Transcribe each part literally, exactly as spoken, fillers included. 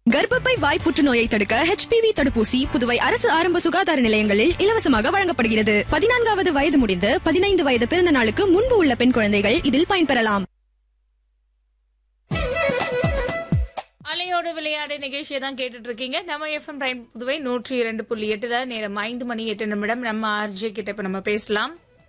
கர்ப்பப்பை வாய் புற்றுநோயை தடுக்க H P V தடுப்பூசி புதுவை அரசு ஆரம்ப சுகாதார நிலையங்களில் இலவசமாக வழங்கப்படுகிறது. பதினான்காவது வயது முடிந்து பதினைந்து வயது பிறந்த நாளுக்கு முன்பு உள்ள பெண் குழந்தைகள் இதில் பயன்பெறலாம். அலையோடு விளையாடு நிகழ்ச்சியை தான் கேட்டுட்டு இருக்கீங்க. நம்ம எஃப்எம் ரைன் புதுவை நூற்றி இரண்டு புள்ளி எட்டுல நேரம் ஐந்து மணி எட்டு நிமிடம். நம்ம ஆர்ஜே கிட்ட இப்ப நம்ம பேசலாம்.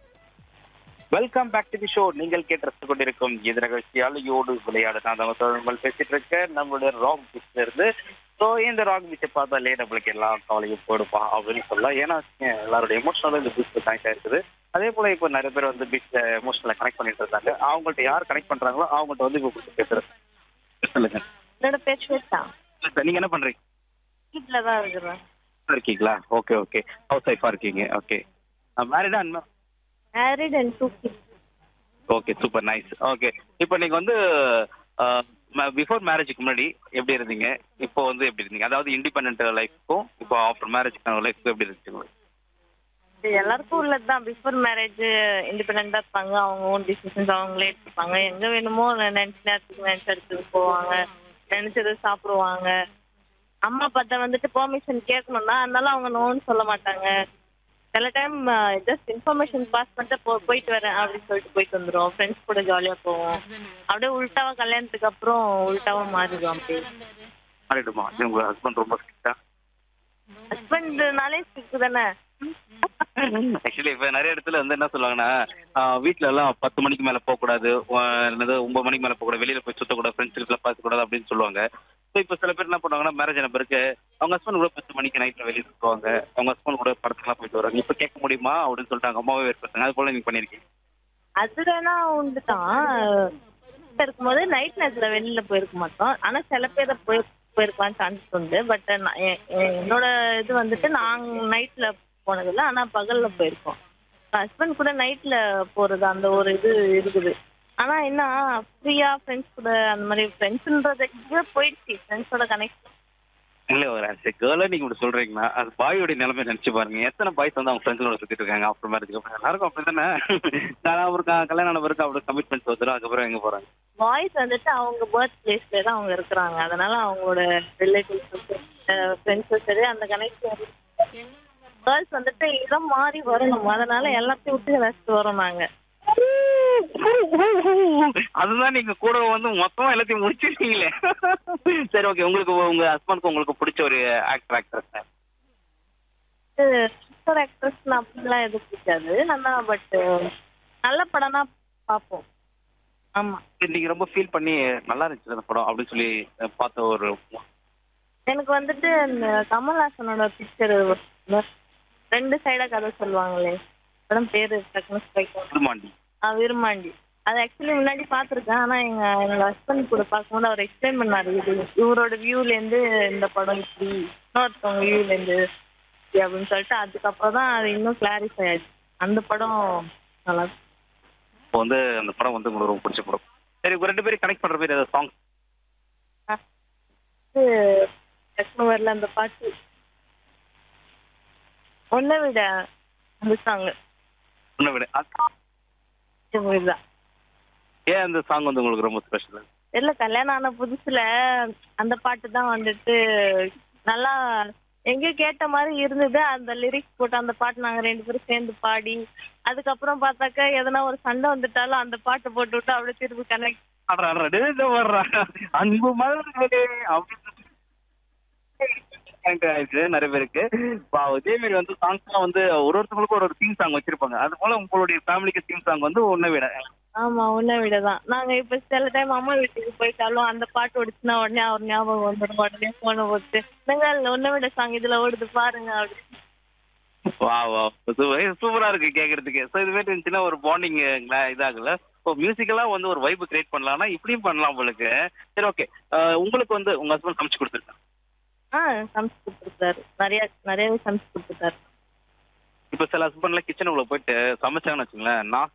Welcome back to the show. நீங்கள் கேட்டு ரசித்துக் கொண்டிருக்கும் இந்த நிகழ்ச்சி அலையோடு விளையாடு. நான் நம்ம பேசிட்டு இருக்கேன் நம்மளுடைய ராக் பீச்ல இருந்து. ஸோ இந்த ராக் பீச்சை பார்த்தாலே நம்மளுக்கு எல்லாம் கவலையும் போடுப்பா அப்படின்னு சொல்லலாம். ஏன்னா எல்லாருடைய எமோஷனலும் இந்த பீச்ல கனெக்ட் ஆயிருக்குது. அதே போல இப்போ நிறைய பேர் வந்து பீச்ல எமோஷனல கனெக்ட் பண்ணிட்டு இருக்காங்க. அவங்கள்ட்ட யார் கனெக்ட் பண்றாங்களோ அவங்கள்ட்ட வந்து இப்போ கொடுத்து பேசுறேன். சொல்லுங்க. என்னோட பேர் ஸ்வேதா. நீங்க என்ன பண்றீங்க? வீட்டில தான் இருக்கிறேன். இருக்கீங்களா? Okay okay. ஹவுஸ் ஒய்ஃபா இருக்கீங்க. Okay. மேரிடா? Married and two kids. Okay, super nice. Okay, இப்போ நீங்க வந்து பிஃபோர் மேரேஜுக்கு முன்னாடி எப்படி இருந்தீங்க, இப்போ வந்து எப்படி இருந்தீங்க? அதாவது இண்டிபெண்டன்ட் லைஃப்க்கும் இப்போ ஆஃப்டர் மேரேஜ்க்கான லைஃப்க்கும் எப்படி இருந்துச்சு? எல்லாருக்கும் உள்ளதுதான். பிஃபோர் மேரேஜ் இண்டிபெண்டா இருப்பாங்க, அவங்க ஓன் டிசிஷன்ஸ் அவங்களே எடுத்துப்பாங்க. எங்க வேணுமோ நினைச்ச நேரத்துக்கு நினைச்ச இடத்துக்கு போவாங்க, நினைச்சதை சாப்பிடுவாங்க. அம்மா பார்த்தா வந்துட்டு பெர்மிஷன் கேட்கணும்னா அதனால அவங்க நோன்னு சொல்ல மாட்டாங்க. சில டைம் ஜஸ்ட் இன்ஃபர்மேஷன் பாஸ் பண்ணிட்டு போ போயிட்டு வரேன் அப்படின்னு சொல்லிட்டு போயிட்டு வந்துடும். ஃப்ரெண்ட்ஸ் கூட ஜாலியாக போவோம். அப்படியே உள்டாவா கல்யாணத்துக்கு அப்புறம் உள்டாவா மாறிடும். அப்படியே மாறிடுமா? உங்க ஹஸ்பண்ட் ரொம்ப ஸ்ட்ரிக்ட்டா? ஹஸ்பண்ட்னாலே ஸ்ட்ரிக்ட் தானே. ஆக்சுவலி இப்போ நிறைய இடத்துல வந்து என்ன சொல்லுவாங்கன்னா, வீட்டுல எல்லாம் பத்து மணிக்கு மேல போகக்கூடாது, என்னது ஒன்பது மணிக்கு மேல போகக்கூடாது, வெளியில போய் சுத்தக்கூடாது, ஃப்ரெண்ட்ஸ் எல்லாம் பார்க்கக்கூடாது அப்படின்னு சொல்லுவாங்க. ஸோ இப்போ சில பேர் என்ன பண்ணுவாங்கன்னா, மேரேஜ் ஆன பிறகு அவங்க ஹஸ்பண்ட் கூட பத்து மணிக்கு நைட்ல வெளியே சுற்றுவாங்க, அவங்க ஹஸ்பண்ட் கூட படத்துக்குலாம் போயிட்டு வராங்க. இப்போ கேட்க முடியுமா அப்படின்னு சொல்லிட்டு அவங்க அம்மாவே ஏற்படுத்தாங்க. அது போல நீங்க பண்ணிருக்கீங்க? அது வேணா உண்டு தான். இருக்கும்போது நைட் நேரத்துல வெளியில போயிருக்க மாட்டோம். ஆனா சில பேரை போய் போயிருக்கலாம் சான்ஸ் உண்டு. பட் என்னோட இது வந்துட்டு நாங்க நைட்ல போனதில்லை, ஆனா பகல்ல போயிருக்கோம். ஹஸ்பண்ட் கூட நைட்ல போறது அந்த ஒரு இது இருக்குது. ஆனா என்ன ஃப்ரீயா ஃப்ரெண்ட்ஸ் கூட அந்த மாதிரி ஃப்ரெண்ட்ஸ்ன்றதுக்கு போயிடுச்சு. ஃப்ரெண்ட்ஸோட கனெக்ட் இல்ல, ஒரு ஆஸ் எ கேர்ளா நீங்க இப்படி சொல்றீங்கன்னா அது பாயோடைய நிலைமை நினைச்சு பாருங்க. எத்தனை பாய்ஸ் வந்து அவங்க ஃப்ரெண்ட்ஸோட சுத்திட்டு இருக்காங்க ஆஃப்டர் மேரேஜ்க்கு அப்புறம்? எல்லாருக்கும் அப்படி தானே. நான் ஒரு கல்யாணம் ஆன பிறகு அப்படி கமிட்மெண்ட்ஸ் வந்துடும். அதுக்கப்புறம் எங்க போறாங்க? பாய்ஸ் வந்துட்டு அவங்க பர்த் பிளேஸ்ல தான் அவங்க இருக்கிறாங்க. அதனால அவங்களோட ரிலேட்டிவ்ஸ் ஃப்ரெண்ட்ஸும் சரி அந்த கனெக்ஷன். கேர்ள்ஸ் வந்துட்டு இடம் மாறி வரணும். அதனால எல்லாத்தையும் விட்டு ரசித்து வரோம் நாங்க. அதுதான் நீங்க கூட வந்து மொத்தமா எல்லாத்தையும் முடிச்சிருக்கீங்களே. சரி, ஓகே. உங்களுக்கு உங்க ஹஸ்பண்ட்க்கு உங்களுக்கு பிடிச்ச ஒரு ஆக்டர் ஆக்ட்ரஸ் சூப்பர் ஆக்ட்ரஸ் அப்படிலாம் எதுவும் பிடிக்காது. நல்லா பட் நல்ல படம்னா பார்ப்போம். ஆமா, நீங்க ரொம்ப ஃபீல் பண்ணி நல்லா இருந்துச்சு அந்த படம் அப்படின்னு சொல்லி பார்த்த ஒரு? எனக்கு வந்துட்டு இந்த கமல்ஹாசனோட பிக்சர் ரெண்டு சைடா கதை சொல்லுவாங்களே, படம் பேரு விருமாண்டி. ஆ விருமாண்டி. அது ஆக்சுவலி முன்னாடி பார்த்துருக்கேன். ஆனா எங்க என்னோட ஹஸ்பண்ட் கூட பார்க்கும்போது அவர் எக்ஸ்பிளைன் பண்ணாரு, இது இவரோட வியூல இருந்து இந்த படம் இப்படி, இன்னொருத்தவங்க வியூல இருந்து அப்படின்னு சொல்லிட்டு அதுக்கப்புறம் தான் அது இன்னும் கிளாரிஃபை ஆயிடுச்சு. அந்த படம் நல்லா இருக்கு. இப்போ வந்து அந்த படம் வந்து உங்களுக்கு ரொம்ப பிடிச்ச படம். சரி, உங்க ரெண்டு பேரும் கனெக்ட் பண்ற மாதிரி ஏதாவது சாங்? டக்குனு வரல அந்த பாட்டு. ஒன்னை விட அந்த சாங். ஒன்னை விட ஏன் அந்த சாங் வந்து உங்களுக்கு ரொம்ப ஸ்பெஷல்? இல்ல, கல்யாணம் ஆன புதுசுல அந்த பாட்டு தான் வந்துட்டு நல்லா எங்கேயோ கேட்ட மாதிரி இருந்தது. அந்த லிரிக்ஸ் போட்டு அந்த பாட்டு நாங்க ரெண்டு பேரும் சேர்ந்து பாடி, அதுக்கப்புறம் பார்த்தாக்கா எதனா ஒரு சண்டை வந்துட்டாலும் அந்த பாட்டை போட்டு விட்டு அப்படியே திருப்பி கனெக்ட் அன்பு மலர்களே அப்படின்னு நிறைய பேருக்கு. இதே மாதிரி வந்து சாங்ஸ் எல்லாம் வந்து ஒரு ஒருத்தவங்களுக்கும் ஒரு ஒரு தீம் சாங் வச்சிருப்பாங்க. அது போல உங்களுடைய ஃபேமிலிக்கு தீம் சாங் வந்து ஒன்னை விட? ஆமா, ஒன்னை விட தான். நாங்க இப்ப சில டைம் அம்மா வீட்டுக்கு போயிட்டாலும் அந்த பாட்டு ஓடிச்சுன்னா உடனே அவர் ஞாபகம் வந்துடும். உடனே போன போட்டு நீங்க ஒன்னை விட சாங் இதுல ஓடுது பாருங்க அப்படின்னு. வா வா சூப்பரா இருக்கு கேக்குறதுக்கு. ஸோ இது மாதிரி இருந்துச்சுன்னா ஒரு பாண்டிங் இதாகல. இப்போ மியூசிக்கெல்லாம் வந்து ஒரு வைப் கிரியேட் பண்ணலாம்னா இப்படியும் பண்ணலாம் உங்களுக்கு. சரி, ஓகே. உங்களுக்கு வந்து உங்க ஹஸ்பண்ட் சமைச்சு கொடுத்துருக்காங்க? ஆ சமைச்சு கொடுத்துருக்காரு. நிறைய நிறையவே சமைச்சு கொடுத்துருக்காரு. இப்போ சில ஹஸ்பண்ட்ல கிச்சனுக்குள்ள போயிட்டு சமைச்சாங்கன்னு வச்சுங்களேன், நான்